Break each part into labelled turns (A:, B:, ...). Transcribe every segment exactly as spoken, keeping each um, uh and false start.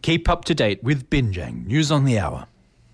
A: Keep up to date with Binjang News on the Hour.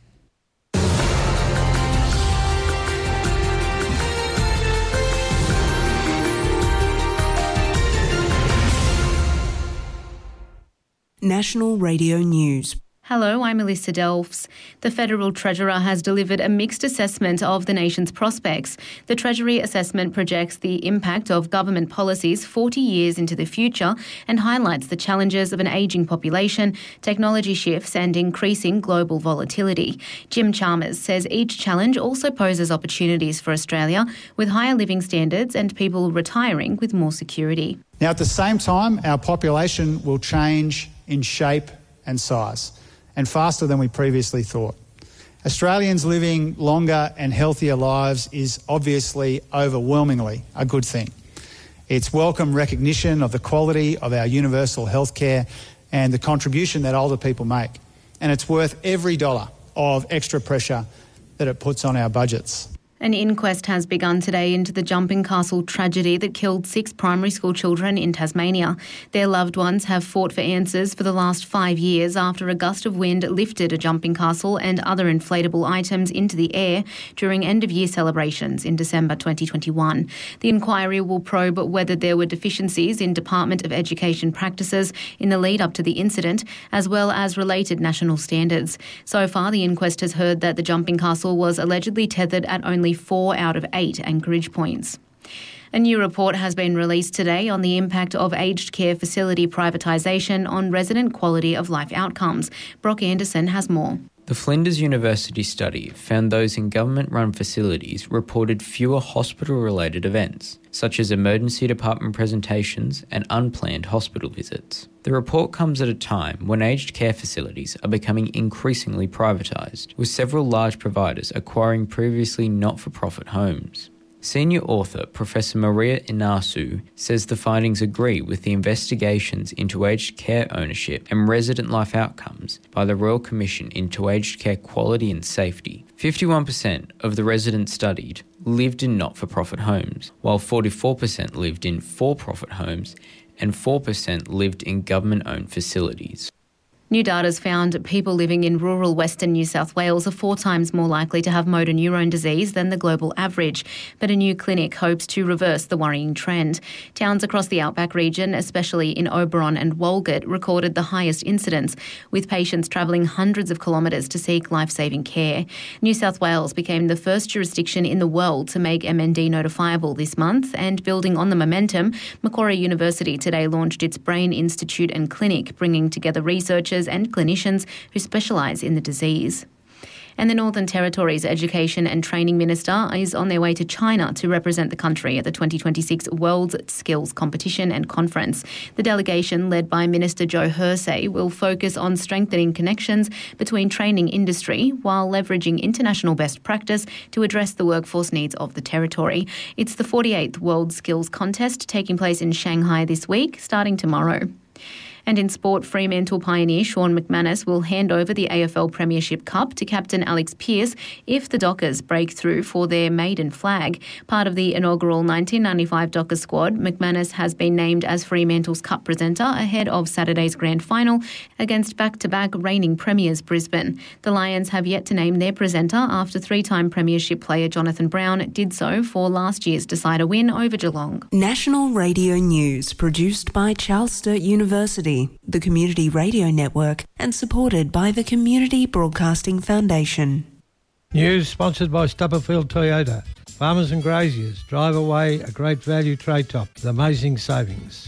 B: National Radio News.
C: Hello, I'm Melissa Delfs. The Federal Treasurer has delivered a mixed assessment of the nation's prospects. The Treasury assessment projects the impact of government policies forty years into the future and highlights the challenges of an ageing population, technology shifts and increasing global volatility. Jim Chalmers says each challenge also poses opportunities for Australia, with higher living standards and people retiring with more security.
D: Now, at the same time, our population will change in shape and size, and faster than we previously thought. Australians living longer and healthier lives is obviously overwhelmingly a good thing. It's welcome recognition of the quality of our universal healthcare and the contribution that older people make. And it's worth every dollar of extra pressure that it puts on our budgets.
C: An inquest has begun today into the Jumping Castle tragedy that killed six primary school children in Tasmania. Their loved ones have fought for answers for the last five years after a gust of wind lifted a jumping castle and other inflatable items into the air during end-of-year celebrations in December twenty twenty-one. The inquiry will probe whether there were deficiencies in Department of Education practices in the lead-up to the incident, as well as related national standards. So far, the inquest has heard that the jumping castle was allegedly tethered at only four out of eight anchorage points. A new report has been released today on the impact of aged care facility privatisation on resident quality of life outcomes. Brock Anderson has more.
E: The Flinders University study found those in government-run facilities reported fewer hospital-related events, such as emergency department presentations and unplanned hospital visits. The report comes at a time when aged care facilities are becoming increasingly privatised, with several large providers acquiring previously not-for-profit homes. Senior author Professor Maria Inasu says the findings agree with the investigations into aged care ownership and resident life outcomes by the Royal Commission into Aged Care Quality and Safety. fifty-one percent of the residents studied lived in not-for-profit homes, while forty-four percent lived in for-profit homes and four percent lived in government-owned facilities.
C: New data's found people living in rural Western New South Wales are four times more likely to have motor neurone disease than the global average, but a new clinic hopes to reverse the worrying trend. Towns across the outback region, especially in Oberon and Walgett, recorded the highest incidence, with patients travelling hundreds of kilometres to seek life-saving care. New South Wales became the first jurisdiction in the world to make M N D notifiable this month, and building on the momentum, Macquarie University today launched its Brain Institute and Clinic, bringing together researchers and clinicians who specialise in the disease. And the Northern Territory's Education and Training Minister is on their way to China to represent the country at the twenty twenty-six World Skills Competition and Conference. The delegation, led by Minister Joe Hersey, will focus on strengthening connections between training industry while leveraging international best practice to address the workforce needs of the territory. It's the forty-eighth World Skills Contest taking place in Shanghai this week, starting tomorrow. And in sport, Fremantle pioneer Sean McManus will hand over the A F L Premiership Cup to captain Alex Pearce if the Dockers break through for their maiden flag. Part of the inaugural nineteen ninety-five Dockers squad, McManus has been named as Fremantle's Cup presenter ahead of Saturday's grand final against back-to-back reigning premiers Brisbane. The Lions have yet to name their presenter after three-time Premiership player Jonathan Brown did so for last year's decider win over Geelong.
B: National Radio News, produced by Charles Sturt University, the Community Radio Network, and supported by the Community Broadcasting Foundation.
F: News sponsored by Stubberfield Toyota. Farmers and graziers, drive away a great value trade top with amazing savings.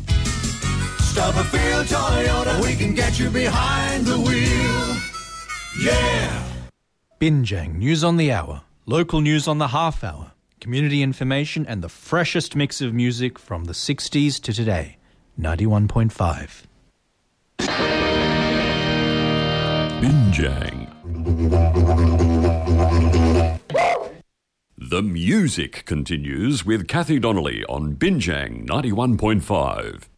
G: Stubberfield Toyota, we can get you behind the wheel. Yeah!
A: Binjang News on the Hour, local news on the half hour, community information and the freshest mix of music from the sixties to today. ninety-one point five.
H: Binjang. The music continues with Kathy Donnelly on Binjang ninety-one point five.